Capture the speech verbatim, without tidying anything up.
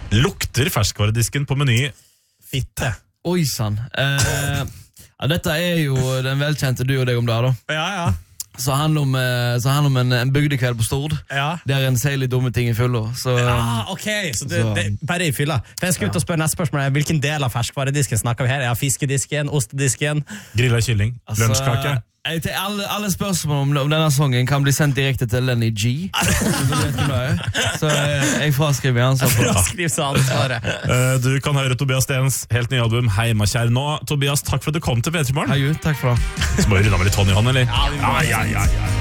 Lukter ferskvaredisken på Meny fitte? Oi sann. Eh, ja, dette er jo den velkjente du og deg om det da. Ja, ja. Så handler om, så handler om en, en bygdekveld på Stord, ja. der en sier litt dumme ting i fylla. Så, ja, ok, så det, det bare i fylla. Jeg skal ut og spørre neste spørsmål. Hvilken del av ferskvaredisken snakker vi her? Ja, fiskedisken, ostedisken? Grilla kylling, altså, lunsjkake. Jeg, alle, alle spørsmål om, om denne sangen kan bli sendt direkte til Lenny G. Så jeg, jeg fraskriver ansvar for det. Fraskriv så ansvaret. uh, Du kan høre Tobias Stens helt nye album Heima kjær nå. Tobias, takk for at du kom til P tre Morgen. Hei, takk for det. Så må vi rydde med litt hånd i hånd, eller? Ja, vi må. Ja, ja, ja, ja.